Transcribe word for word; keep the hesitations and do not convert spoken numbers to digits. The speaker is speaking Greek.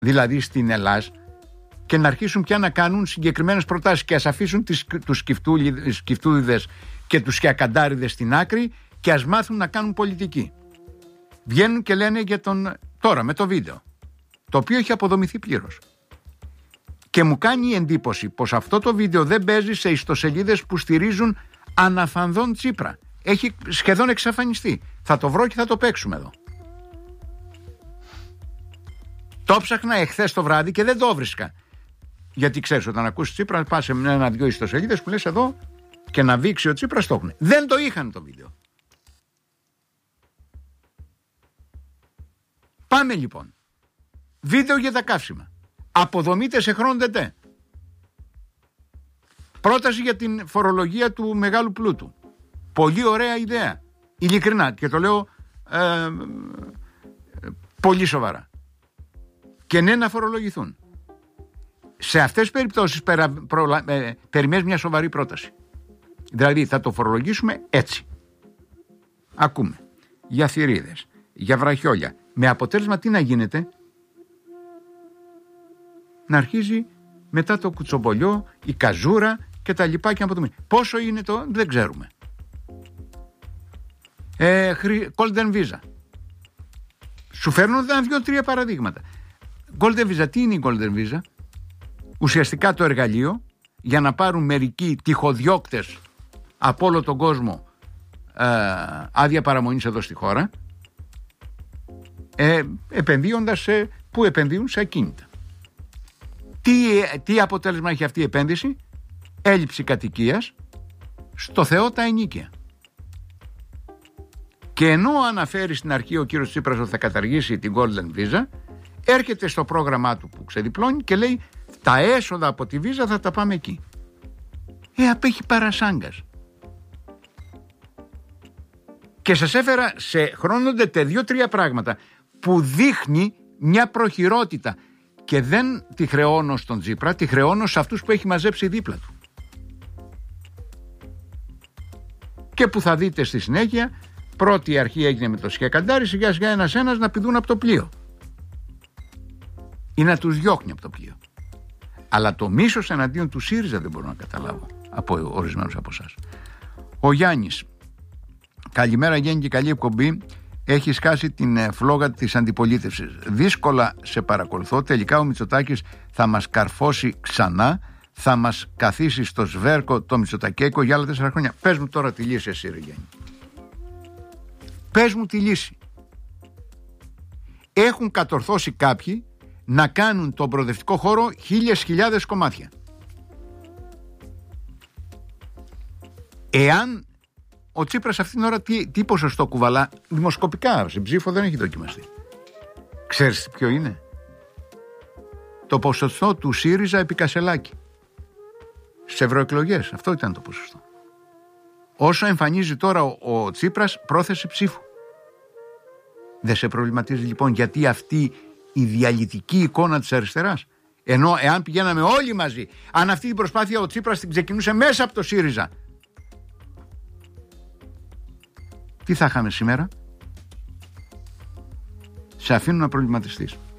δηλαδή στην Ελλάδα, και να αρχίσουν πια να κάνουν συγκεκριμένες προτάσεις και ας αφήσουν τις, τους σκυφτούδιδες και τους σκιακαντάριδες στην άκρη και ας μάθουν να κάνουν πολιτική. Βγαίνουν και λένε για τον... Τώρα με το βίντεο, το οποίο έχει αποδομηθεί πλήρως. Και μου κάνει εντύπωση πως αυτό το βίντεο δεν παίζει σε ιστοσελίδες που στηρίζουν αναφανδόν Τσίπρα. Έχει σχεδόν εξαφανιστεί. Θα το βρω και θα το παίξουμε εδώ. Το ψάχνα εχθές το βράδυ και δεν το βρίσκα. Γιατί ξέρεις, όταν ακούσεις Τσίπρα, πας σε ένα-δυο ιστοσελίδες που λες εδώ και να βήξει ο Τσίπρας, το έχουν. Δεν το είχαν το βίντεο. Πάμε λοιπόν. Βίντεο για τα καύσιμα. Αποδομείται σε χρόνο τετέ. Πρόταση για την φορολογία του μεγάλου πλούτου. Πολύ ωραία ιδέα. Ειλικρινά. Και το λέω ε, ε, πολύ σοβαρά. Και ναι, να φορολογηθούν. Σε αυτές τις περιπτώσεις περα, προ, ε, περιμένεις μια σοβαρή πρόταση. Δηλαδή θα το φορολογήσουμε έτσι. Ακούμε. Για θηρίδες, για βραχιόλια. Με αποτέλεσμα τι να γίνεται? Να αρχίζει μετά το κουτσομπολιό, η καζούρα και τα λοιπά και να πόσο είναι το, δεν ξέρουμε. Ε, Golden Visa. Σου φέρνω δύο-τρία παραδείγματα. Golden Visa, τι είναι η Golden Visa? Ουσιαστικά το εργαλείο για να πάρουν μερικοί τυχοδιώκτες από όλο τον κόσμο ε, άδεια παραμονής εδώ στη χώρα, ε, επενδύοντας σε, που επενδύουν σε ακίνητα. Τι, τι αποτέλεσμα έχει αυτή η επένδυση? Έλλειψη κατοικίας, στο Θεό τα ενίκαια. Και ενώ αναφέρει στην αρχή ο κύριος Τσίπρας ότι θα καταργήσει την Golden Visa, έρχεται στο πρόγραμμά του που ξεδιπλώνει και λέει τα έσοδα από τη Visa θα τα πάμε εκεί. Ε, απέχει παρασάγκας. Και σας έφερα σε χρόνο τετέ δύο-τρία πράγματα που δείχνει μια προχειρότητα και δεν τη χρεώνω στον Τσίπρα, τη χρεώνω σε αυτούς που έχει μαζέψει δίπλα του. Και που θα δείτε στη συνέχεια, πρώτη αρχή έγινε με το Σκιακαντάρι, σιγά σιγά ένας ένας να πηδούν από το πλοίο ή να τους διώχνει από το πλοίο. Αλλά το μίσος εναντίον του ΣΥΡΙΖΑ δεν μπορώ να καταλάβω από ορισμένους από εσάς. Ο Γιάννης, καλημέρα Γιάννη και καλή εκπομπή. Έχει σκάσει την φλόγα της αντιπολίτευσης. Δύσκολα σε παρακολουθώ. Τελικά ο Μητσοτάκης θα μας καρφώσει ξανά. Θα μας καθίσει στο σβέρκο το Μητσοτακέικο για άλλα τέσσερα χρόνια. Πες μου τώρα τη λύση εσύ ρε Γιάννη. Πες μου τη λύση. Έχουν κατορθώσει κάποιοι να κάνουν τον προοδευτικό χώρο χίλιες χιλιάδες κομμάτια. Εάν ο Τσίπρας αυτήν την ώρα τι, τι ποσοστό κουβαλά, δημοσκοπικά, σε ψήφο δεν έχει δοκιμαστεί. Ξέρεις ποιο είναι? Το ποσοστό του ΣΥΡΙΖΑ επί Κασελάκη. Σε ευρωεκλογές, αυτό ήταν το ποσοστό. Όσο εμφανίζει τώρα ο, ο Τσίπρας, πρόθεση ψήφου. Δεν σε προβληματίζει λοιπόν γιατί αυτή η διαλυτική εικόνα της αριστεράς? Ενώ εάν πηγαίναμε όλοι μαζί, αν αυτή την προσπάθεια ο Τσίπρας την ξεκινούσε μέσα από το ΣΥΡΙΖΑ, τι θα είχαμε σήμερα? Σε αφήνω να προβληματιστείς.